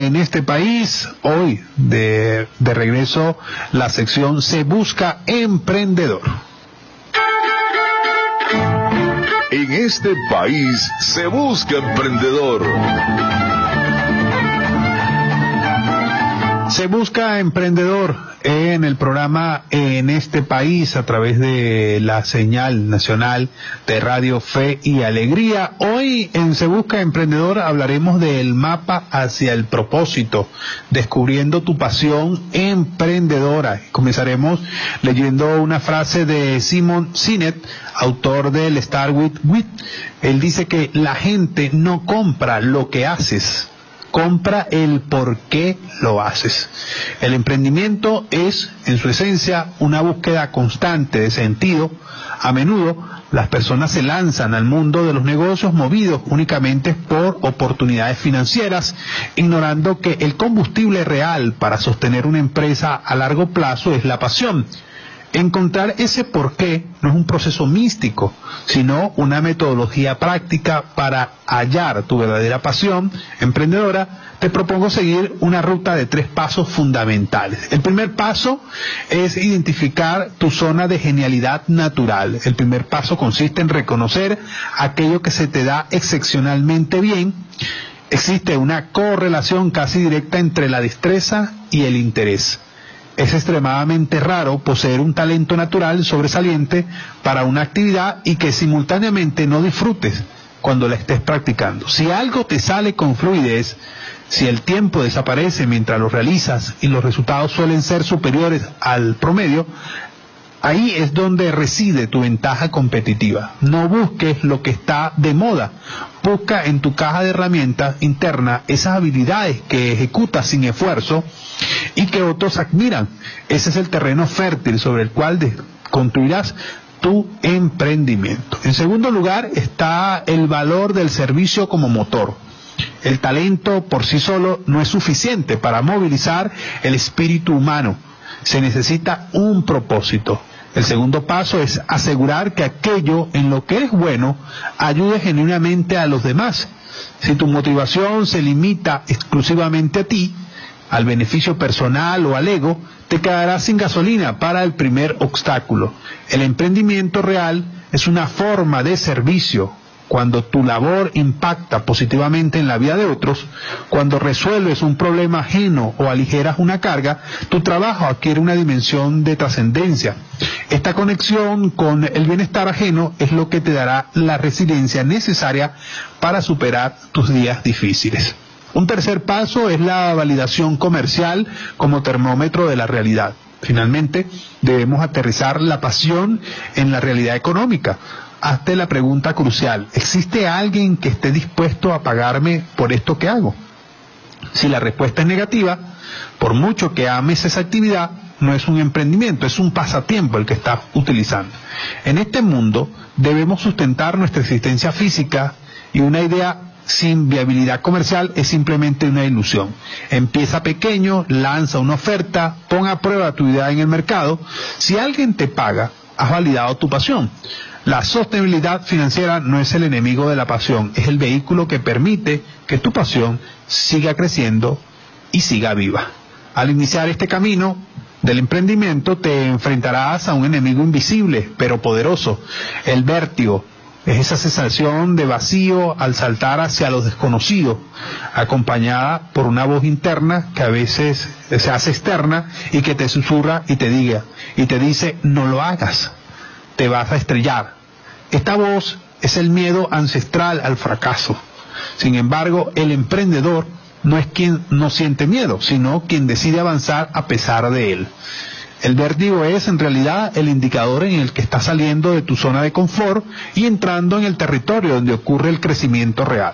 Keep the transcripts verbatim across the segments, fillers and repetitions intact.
En este país, hoy, de, de regreso, la sección Se Busca Emprendedor. En este país se busca emprendedor. Se Busca Emprendedor en el programa En este país a través de la señal nacional de Radio Fe y Alegría. Hoy en Se Busca Emprendedor hablaremos del mapa hacia el propósito, descubriendo tu pasión emprendedora. Comenzaremos leyendo una frase de Simon Sinek, autor del Start with Why. Él dice que la gente no compra lo que haces, compra el por qué lo haces. El emprendimiento es, en su esencia, una búsqueda constante de sentido. A menudo, las personas se lanzan al mundo de los negocios movidos únicamente por oportunidades financieras, ignorando que el combustible real para sostener una empresa a largo plazo es la pasión. Encontrar ese porqué no es un proceso místico, sino una metodología práctica para hallar tu verdadera pasión emprendedora. Te propongo seguir una ruta de tres pasos fundamentales. El primer paso es identificar tu zona de genialidad natural. El primer paso consiste en reconocer aquello que se te da excepcionalmente bien. Existe una correlación casi directa entre la destreza y el interés. Es extremadamente raro poseer un talento natural sobresaliente para una actividad y que simultáneamente no disfrutes cuando la estés practicando. Si algo te sale con fluidez, si el tiempo desaparece mientras lo realizas y los resultados suelen ser superiores al promedio, ahí es donde reside tu ventaja competitiva. No busques lo que está de moda. Busca en tu caja de herramientas interna esas habilidades que ejecutas sin esfuerzo y que otros admiran. Ese es el terreno fértil sobre el cual construirás tu emprendimiento. En segundo lugar está el valor del servicio como motor. El talento por sí solo no es suficiente para movilizar el espíritu humano. Se necesita un propósito. El segundo paso es asegurar que aquello en lo que eres bueno ayude genuinamente a los demás. Si tu motivación se limita exclusivamente a ti, al beneficio personal o al ego, te quedarás sin gasolina para el primer obstáculo. El emprendimiento real es una forma de servicio. Cuando tu labor impacta positivamente en la vida de otros, cuando resuelves un problema ajeno o aligeras una carga, tu trabajo adquiere una dimensión de trascendencia. Esta conexión con el bienestar ajeno es lo que te dará la resiliencia necesaria para superar tus días difíciles. Un tercer paso es la validación comercial como termómetro de la realidad. Finalmente, debemos aterrizar la pasión en la realidad económica. Hazte la pregunta crucial: ¿existe alguien que esté dispuesto a pagarme por esto que hago? Si la respuesta es negativa, por mucho que ames esa actividad, no es un emprendimiento, es un pasatiempo el que estás utilizando. En este mundo debemos sustentar nuestra existencia física y una idea sin viabilidad comercial es simplemente una ilusión. Empieza pequeño, lanza una oferta, pon a prueba tu idea en el mercado. Si alguien te paga, has validado tu pasión. La sostenibilidad financiera no es el enemigo de la pasión, es el vehículo que permite que tu pasión siga creciendo y siga viva. Al iniciar este camino del emprendimiento te enfrentarás a un enemigo invisible pero poderoso, el vértigo. Es esa sensación de vacío al saltar hacia lo desconocido, acompañada por una voz interna que a veces se hace externa y que te susurra y te diga, y te dice: no lo hagas, te vas a estrellar. Esta voz es el miedo ancestral al fracaso. Sin embargo, el emprendedor no es quien no siente miedo, sino quien decide avanzar a pesar de él. El vértigo es en realidad el indicador en el que estás saliendo de tu zona de confort y entrando en el territorio donde ocurre el crecimiento real.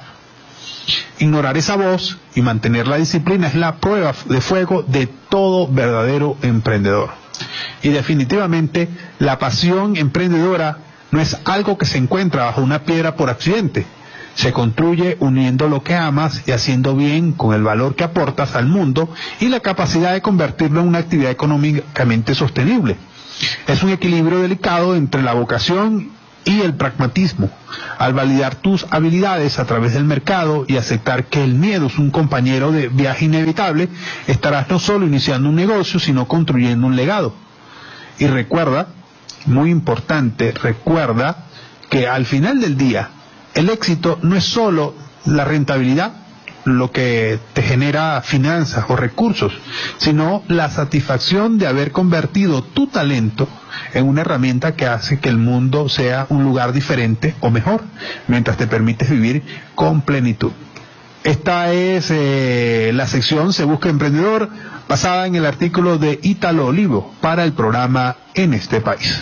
Ignorar esa voz y mantener la disciplina es la prueba de fuego de todo verdadero emprendedor. Y definitivamente la pasión emprendedora no es algo que se encuentra bajo una piedra por accidente. Se construye uniendo lo que amas y haciendo bien con el valor que aportas al mundo y la capacidad de convertirlo en una actividad económicamente sostenible. Es un equilibrio delicado entre la vocación y el pragmatismo. Al validar tus habilidades a través del mercado y aceptar que el miedo es un compañero de viaje inevitable, estarás no solo iniciando un negocio, sino construyendo un legado. Y recuerda, muy importante, recuerda que al final del día, el éxito no es solo la rentabilidad, lo que te genera finanzas o recursos, sino la satisfacción de haber convertido tu talento en una herramienta que hace que el mundo sea un lugar diferente o mejor, mientras te permites vivir con plenitud. Esta es eh, la sección Se Busca Emprendedor, basada en el artículo de Ítalo Olivo para el programa En Este País.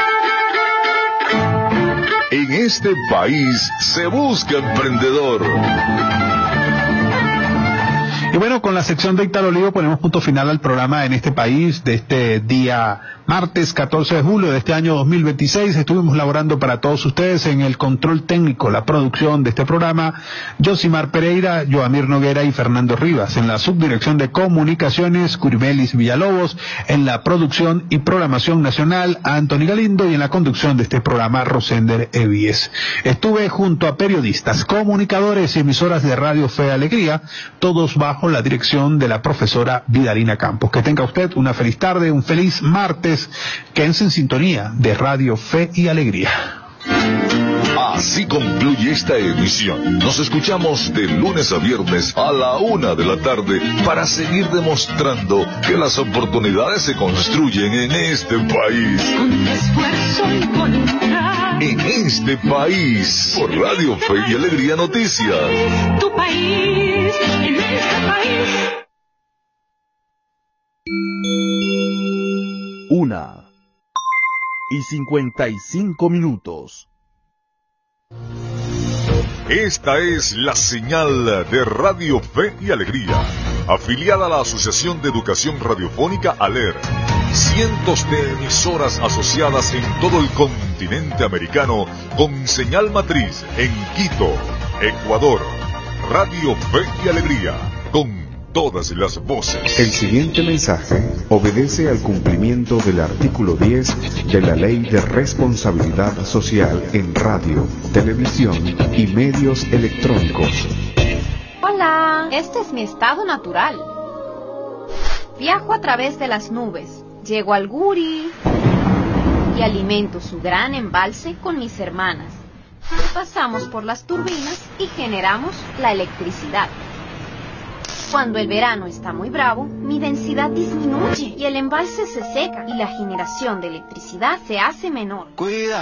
En este país se busca emprendedor. Y bueno, con la sección de Ítalo Olivo ponemos punto final al programa En Este País de este día martes catorce de julio de este año dos mil veintiséis. Estuvimos laborando para todos ustedes en el control técnico, la producción de este programa, Josimar Pereira, Joamir Noguera y Fernando Rivas. En la subdirección de comunicaciones, Curimelis Villalobos. En la producción y programación nacional, Anthony Galindo. Y en la conducción de este programa, Rosender Evies. Estuve junto a periodistas, comunicadores y emisoras de Radio Fe y Alegría, todos bajo la dirección de la profesora Vidalina Campos. Que tenga usted una feliz tarde, un feliz martes. Quédense en sintonía de Radio Fe y Alegría. Así concluye esta emisión. Nos escuchamos de lunes a viernes a la una de la tarde para seguir demostrando que las oportunidades se construyen en este país. Con esfuerzo y voluntad. En este país, por Radio Fe y Alegría Noticias. Tu país, en este país. Una y cincuenta y cinco minutos. Esta es la señal de Radio Fe y Alegría, afiliada a la Asociación de Educación Radiofónica ALER. Cientos de emisoras asociadas en todo el continente americano con señal matriz en Quito, Ecuador. Radio Fe y Alegría, con todas las voces. El siguiente mensaje obedece al cumplimiento del artículo diez de la Ley de Responsabilidad Social en Radio, Televisión y Medios Electrónicos. Hola, este es mi estado natural. Viajo a través de las nubes, llego al Guri y alimento su gran embalse con mis hermanas. Pasamos por las turbinas y generamos la electricidad. Cuando el verano está muy bravo, mi densidad disminuye y el embalse se seca y la generación de electricidad se hace menor. Cuida.